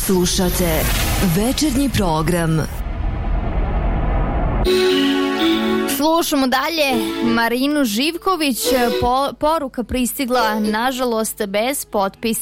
Slušate večernji program. Slušamo dalje Marinu Živković. Poruka pristigla, nažalost, bez potpisa.